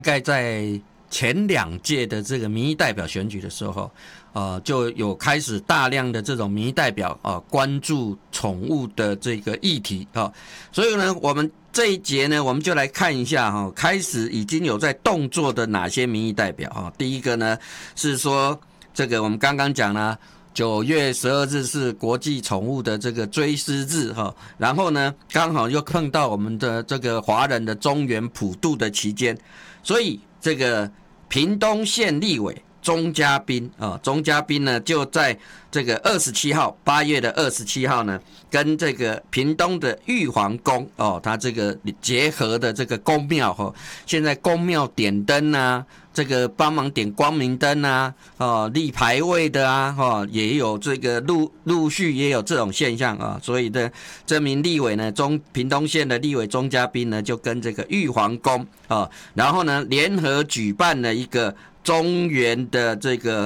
概在前2届的这个民意代表选举的时候，就有开始大量的这种民意代表关注宠物的这个议题所以呢，我们这一节呢，我们就来看一下开始已经有在动作的哪些民意代表第一个呢是说，这个我们刚刚讲了，9月12日是国际宠物的这个追思日然后呢，刚好又碰到我们的这个华人的中元普渡的期间，所以这个屏东县立委钟嘉宾钟嘉宾呢就在这个27号，8月的27号呢，跟这个屏东的玉皇宫他这个结合的这个宫庙现在宫庙点灯啊，这个帮忙点光明灯啊，立牌位的啊，也有这个陆续也有这种现象所以的这名立委呢，屏东县的立委钟嘉宾呢，就跟这个玉皇宫然后呢联合举办了一个中元的这个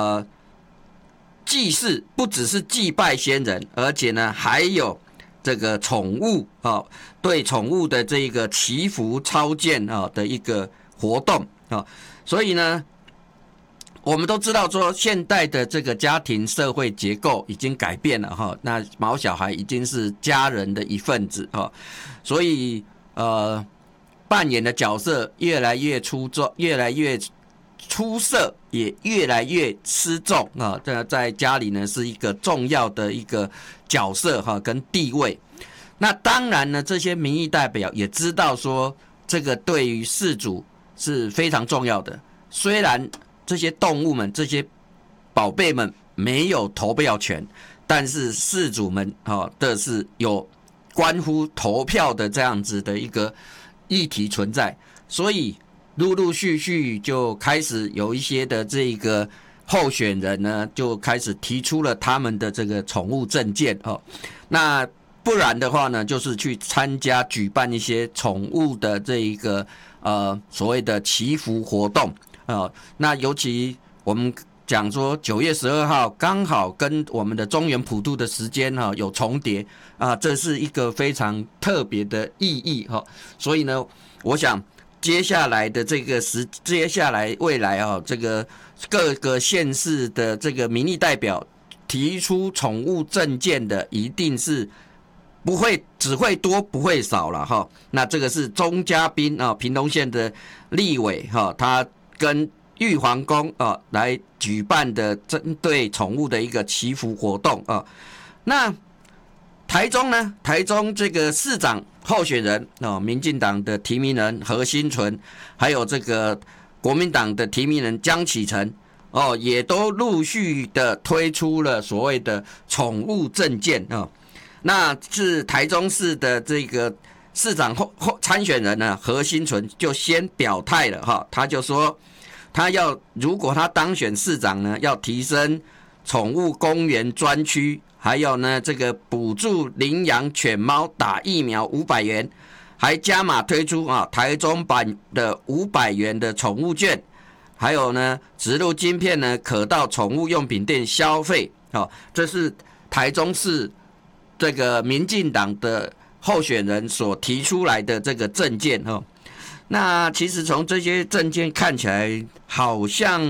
祭祀，不只是祭拜先人，而且呢还有这个宠物对宠物的这个祈福超荐的一个活动所以呢，我们都知道说，现代的这个家庭社会结构已经改变了那毛小孩已经是家人的一份子所以扮演的角色越来越出众，越来越出色，也越来越吃重在家里呢是一个重要的一个角色跟地位。那当然呢，这些民意代表也知道说，这个对于饲主是非常重要的。虽然这些动物们、这些宝贝们没有投票权，但是饲主们的是有关乎投票的这样子的一个议题存在，所以陆陆续续就开始有一些的这个候选人呢，就开始提出了他们的这个宠物政见那不然的话呢，就是去参加举办一些宠物的这一个所谓的祈福活动那尤其我们讲说9月12号刚好跟我们的中元普渡的时间有重叠这是一个非常特别的意义所以呢，我想接下来的这个接下来未来这个各个县市的这个民意代表提出宠物政见的，一定是不会只会多不会少了那这个是钟嘉宾屏东县的立委他跟玉皇宫来举办的针对宠物的一个祈福活动那台中呢？台中这个市长候选人民进党的提名人何新纯，还有这个国民党的提名人江启臣也都陆续的推出了所谓的宠物政见那是台中市的这个市长参选人呢，何新纯就先表态了他就说，如果他当选市长呢，要提升宠物公园专区，还有呢这个补助领养犬猫打疫苗500元，还加码推出台中版的500元的宠物券，还有呢植入晶片呢可到宠物用品店消费这是台中市这个民进党的候选人所提出来的这个政见那其实从这些政见看起来，好像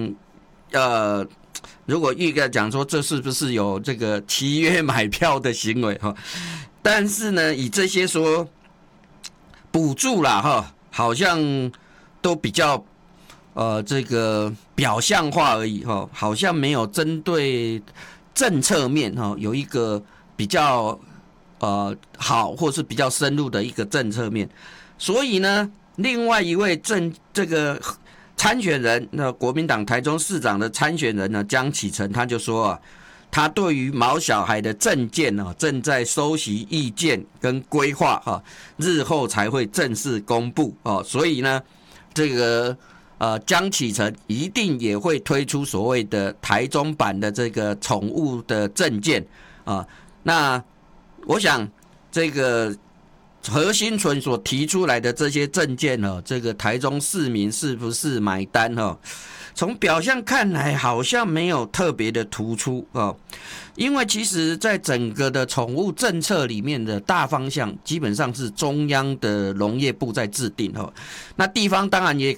如果预告讲说这是不是有这个契约买票的行为但是呢，以这些说补助啦好像都比较这个表象化而已好像没有针对政策面有一个比较好或是比较深入的一个政策面。所以呢，另外一位这个参选人，那国民党台中市长的参选人呢，江启臣他就说他对于毛小孩的政见正在收集意见跟规划日后才会正式公布所以呢，这个江启臣一定也会推出所谓的台中版的这个宠物的政见那我想这个何新纯所提出来的这些政见这个台中市民是不是买单从表象看来好像没有特别的突出因为其实在整个的宠物政策里面的大方向基本上是中央的农业部在制定那地方当然也